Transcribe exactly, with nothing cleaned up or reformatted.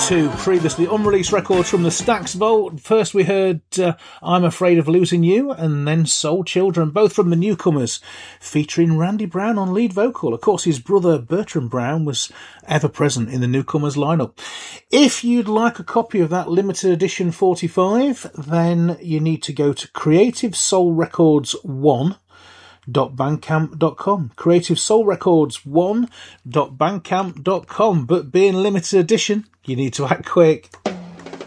to previously unreleased records from the Stax Vault. First we heard uh, I'm Afraid of Losing You, and then Soul Children, both from the Newcomers, featuring Randy Brown on lead vocal. Of course, his brother Bertram Brown was ever present in the Newcomers lineup. If you'd like a copy of that limited edition forty-five, then you need to go to Creative Soul Records one dot bandcamp dot com. Creative Soul Records one dot bandcamp dot com. But being limited edition, you need to act quick.